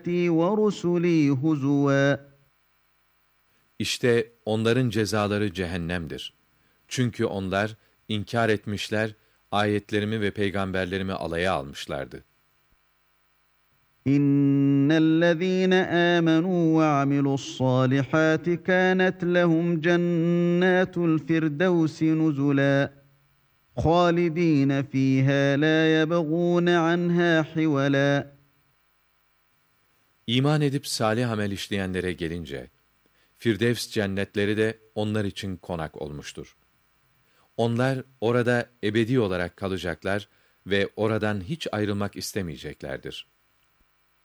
وَرُسُلِي هُزُوًا. İşte onların cezaları cehennemdir. Çünkü onlar inkar etmişler, ayetlerimi ve peygamberlerimi alaya almışlardı. İnnellezîne âmenû ve amilu's-sâlihâti kânet lehum cennâtul firdevsi nuzulâ. خَالِد۪ينَ ف۪يهَا لَا يَبَغُونَ عَنْهَا حِوَلًا. İman edip salih amel işleyenlere gelince, Firdevs cennetleri de onlar için konak olmuştur. Onlar orada ebedi olarak kalacaklar ve oradan hiç ayrılmak istemeyeceklerdir.